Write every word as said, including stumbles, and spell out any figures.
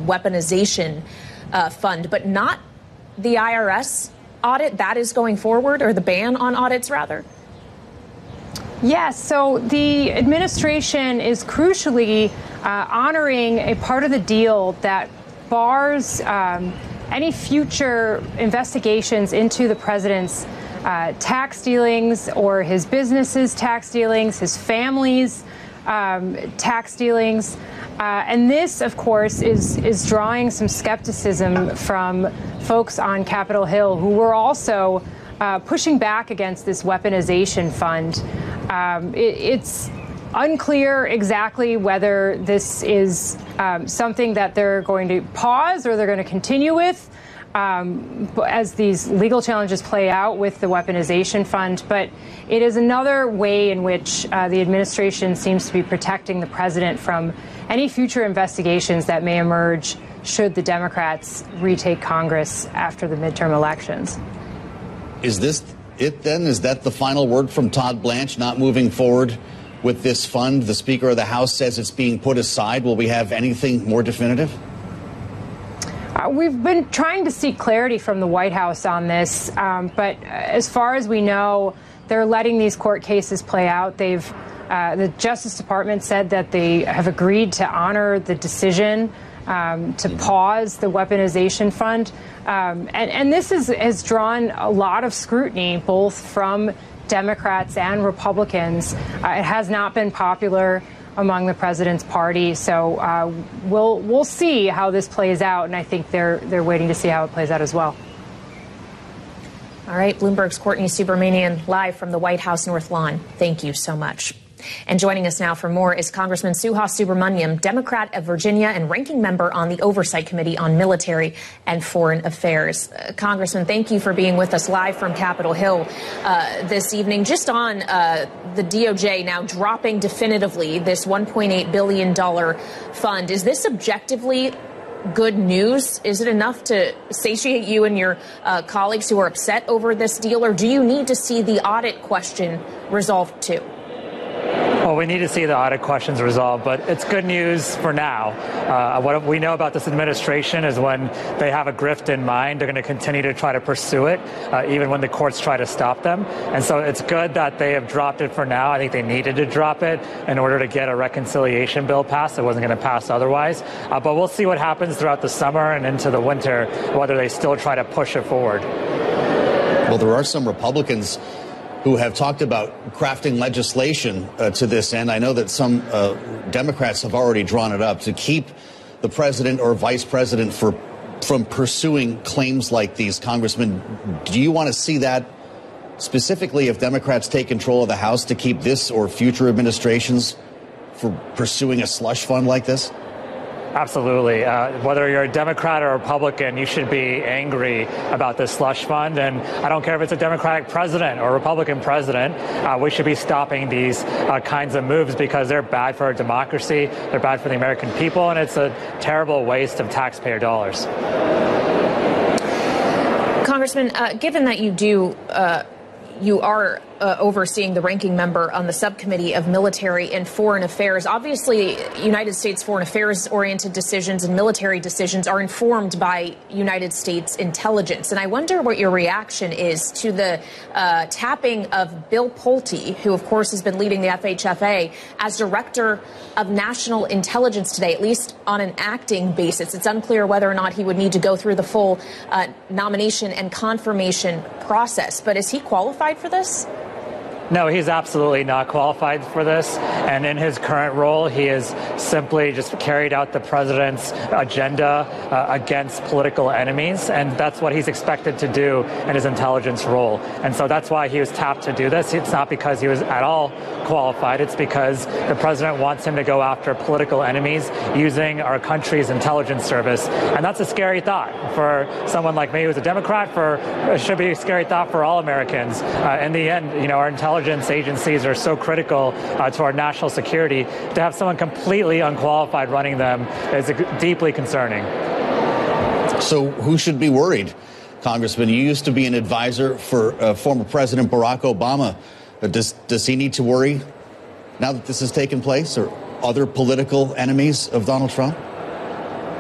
weaponization uh, fund, but not the I R S audit that is going forward, or the ban on audits, rather? Yes, so the administration is crucially uh, honoring a part of the deal that bars um, any future investigations into the president's uh, tax dealings or his business's tax dealings, his family's um, tax dealings. Uh, and this, of course, is, is drawing some skepticism from folks on Capitol Hill who were also uh, pushing back against this weaponization fund. Um, it, it's unclear exactly whether this is um, something that they're going to pause or they're going to continue with um, as these legal challenges play out with the weaponization fund. But it is another way in which uh, the administration seems to be protecting the president from any future investigations that may emerge should the Democrats retake Congress after the midterm elections. Is this it then? Is that the final word from Todd Blanche, not moving forward with this fund? The Speaker of the House says it's being put aside. Will we have anything more definitive? Uh, we've been trying to seek clarity from the White House on this, um, but as far as we know, they're letting these court cases play out. They've uh, the Justice Department said that they have agreed to honor the decision um, to pause the weaponization fund. Um, and, and this is, has drawn a lot of scrutiny, both from Democrats and Republicans. Uh, it has not been popular among the president's party. So uh, we'll we'll see how this plays out. And I think they're they're waiting to see how it plays out as well. All right. Bloomberg's Courtney Subramanian live from the White House North Lawn. Thank you so much. And joining us now for more is Congressman Suhas Subramanian, Democrat of Virginia and ranking member on the Oversight Committee on Military and Foreign Affairs. Uh, Congressman, thank you for being with us live from Capitol Hill uh, this evening. Just on uh, the D O J now dropping definitively this one point eight billion dollars fund. Is this objectively good news? Is it enough to satiate you and your uh, colleagues who are upset over this deal, or do you need to see the audit question resolved too? Well, we need to see the audit questions resolved, but it's good news for now. Uh, what we know about this administration is when they have a grift in mind, they're going to continue to try to pursue it, uh, even when the courts try to stop them. And so it's good that they have dropped it for now. I think they needed to drop it in order to get a reconciliation bill passed. It wasn't going to pass otherwise. Uh, but we'll see what happens throughout the summer and into the winter, whether they still try to push it forward. Well, there are some Republicans who have talked about crafting legislation uh, to this end. I know that some uh, Democrats have already drawn it up to keep the president or vice president for, from pursuing claims like these. Congressman, do you want to see that specifically if Democrats take control of the House to keep this or future administrations for pursuing a slush fund like this? Absolutely. Uh, whether you're a Democrat or a Republican, you should be angry about this slush fund. And I don't care if it's a Democratic president or a Republican president. Uh, we should be stopping these uh, kinds of moves because they're bad for our democracy. They're bad for the American people. And it's a terrible waste of taxpayer dollars. Congressman, uh, given that you do uh, you are uh, overseeing the ranking member on the subcommittee of military and foreign affairs. Obviously, United States foreign affairs oriented decisions and military decisions are informed by United States intelligence. And I wonder what your reaction is to the uh, tapping of Bill Pulte, who, of course, has been leading the F H F A as director of national intelligence today, at least on an acting basis. It's unclear whether or not he would need to go through the full uh, nomination and confirmation process. But is he qualified for this? No, he's absolutely not qualified for this. And in his current role, he has simply just carried out the president's agenda uh, against political enemies. And that's what he's expected to do in his intelligence role. And so that's why he was tapped to do this. It's not because he was at all qualified. It's because the president wants him to go after political enemies using our country's intelligence service. And that's a scary thought for someone like me who's a Democrat. For it should be a scary thought for all Americans. Uh, in the end, you know, our intelligence agencies are so critical uh, to our national security. To have someone completely unqualified running them is deeply concerning. So who should be worried, Congressman? You used to be an advisor for uh, former President Barack Obama. Uh, does, does he need to worry now that this has taken place, or other political enemies of Donald Trump?